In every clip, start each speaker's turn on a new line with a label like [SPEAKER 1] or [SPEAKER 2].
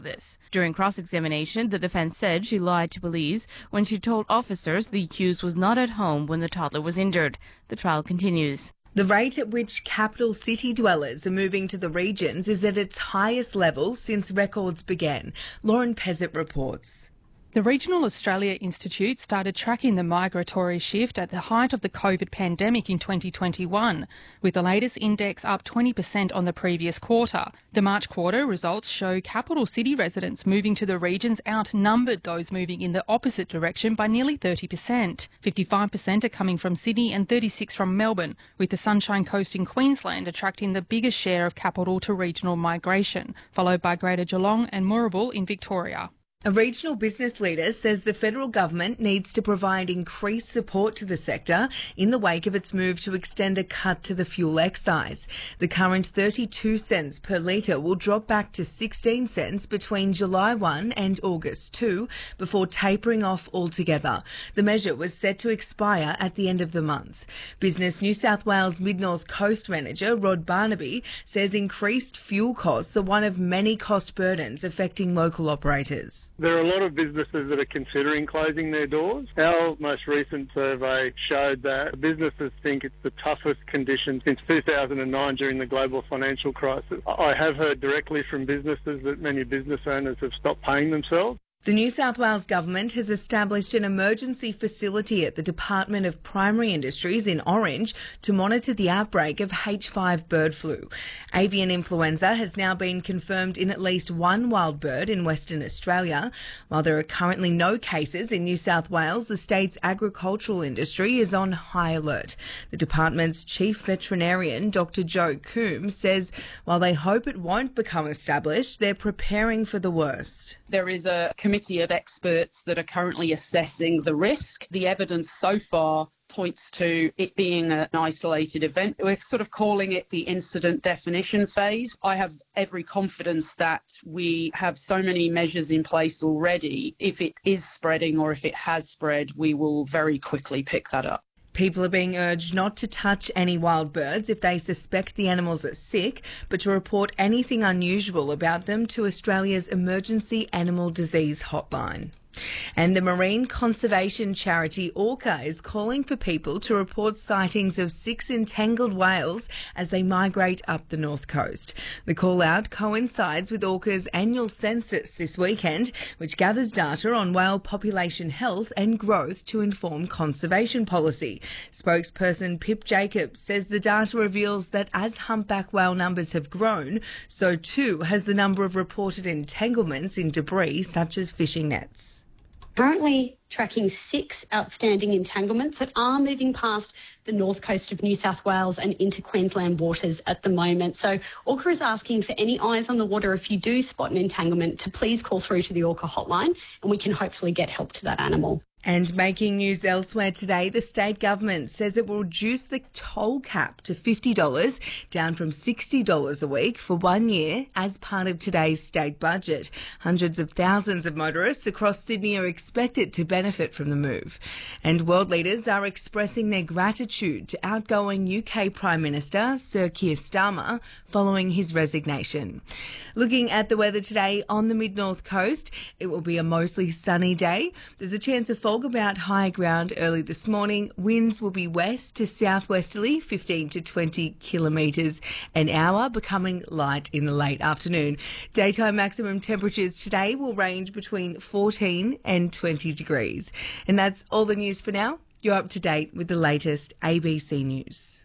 [SPEAKER 1] of this. During cross-examination, the defence said she lied to police when she told officers the accused was not at home when the toddler was injured. The trial continues.
[SPEAKER 2] The rate at which capital city dwellers are moving to the regions is at its highest level since records began. Lauren Pezzett reports.
[SPEAKER 3] The Regional Australia Institute started tracking the migratory shift at the height of the COVID pandemic in 2021, with the latest index up 20% on the previous quarter. The March quarter results show capital city residents moving to the regions outnumbered those moving in the opposite direction by nearly 30%. 55% are coming from Sydney and 36% from Melbourne, with the Sunshine Coast in Queensland attracting the biggest share of capital to regional migration, followed by Greater Geelong and Moorabool in Victoria.
[SPEAKER 2] A regional business leader says the federal government needs to provide increased support to the sector in the wake of its move to extend a cut to the fuel excise. The current 32 cents per litre will drop back to 16 cents between July 1 and August 2 before tapering off altogether. The measure was set to expire at the end of the month. Business New South Wales Mid-North Coast manager Rod Barnaby says increased fuel costs are one of many cost burdens affecting local operators.
[SPEAKER 4] There are a lot of businesses that are considering closing their doors. Our most recent survey showed that businesses think it's the toughest conditions since 2009 during the global financial crisis. I have heard directly from businesses that many business owners have stopped paying themselves.
[SPEAKER 2] The New South Wales Government has established an emergency facility at the Department of Primary Industries in Orange to monitor the outbreak of H5 bird flu. Avian influenza has now been confirmed in at least one wild bird in Western Australia. While there are currently no cases in New South Wales, the state's agricultural industry is on high alert. The department's chief veterinarian, Dr. Joe Coombs, says while they hope it won't become established, they're preparing for the worst.
[SPEAKER 5] There is a committee of experts that are currently assessing the risk. The evidence so far points to it being an isolated event. We're sort of calling it the incident definition phase. I have every confidence that we have so many measures in place already. If it is spreading or if it has spread, we will very quickly pick that up.
[SPEAKER 2] People are being urged not to touch any wild birds if they suspect the animals are sick, but to report anything unusual about them to Australia's Emergency Animal Disease Hotline. And the marine conservation charity Orca is calling for people to report sightings of 6 entangled whales as they migrate up the north coast. The call-out coincides with Orca's annual census this weekend, which gathers data on whale population health and growth to inform conservation policy. Spokesperson Pip Jacobs says the data reveals that as humpback whale numbers have grown, so too has the number of reported entanglements in debris such as fishing nets.
[SPEAKER 6] Currently tracking 6 outstanding entanglements that are moving past the north coast of New South Wales and into Queensland waters at the moment. So Orca is asking for any eyes on the water if you do spot an entanglement to please call through to the Orca hotline and we can hopefully get help to that animal.
[SPEAKER 2] And making news elsewhere today, the state government says it will reduce the toll cap to $50, down from $60 a week for 1 year as part of today's state budget. Hundreds of thousands of motorists across Sydney are expected to benefit from the move. And world leaders are expressing their gratitude to outgoing UK Prime Minister Sir Keir Starmer following his resignation. Looking at the weather today on the mid-north coast, it will be a mostly sunny day. There's a chance of fog about high ground early this morning. Winds will be west to southwesterly, 15 to 20 kilometres an hour, becoming light in the late afternoon. Daytime maximum temperatures today will range between 14 and 20 degrees. And that's all the news for now. You're up to date with the latest ABC News.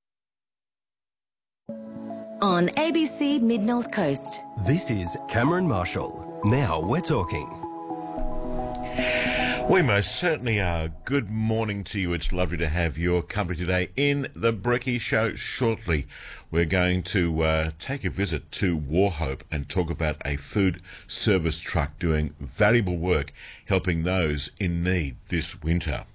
[SPEAKER 7] On ABC Mid-North Coast.
[SPEAKER 8] This is Cameron Marshall. Now we're talking.
[SPEAKER 9] We most certainly are. Good morning to you. It's lovely to have your company today. In the Brekkie Show shortly, we're going to take a visit to Wauchope and talk about a food service truck doing valuable work helping those in need this winter.